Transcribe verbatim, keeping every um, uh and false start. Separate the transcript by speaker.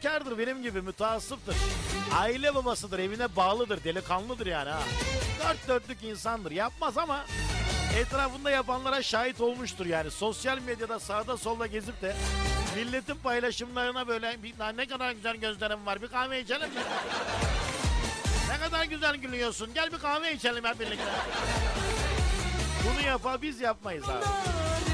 Speaker 1: bekardır benim gibi, müteassıptır. Aile babasıdır, evine bağlıdır, delikanlıdır yani ha. Dört dörtlük insandır, yapmaz ama etrafında yapanlara şahit olmuştur yani. Sosyal medyada sağda solda gezip de milletin paylaşımlarına böyle bir, ne kadar güzel gözlerim var, bir kahve içelim mi? Ne kadar güzel gülüyorsun, gel bir kahve içelim hep birlikte. Bunu yapar, biz yapmayız abi.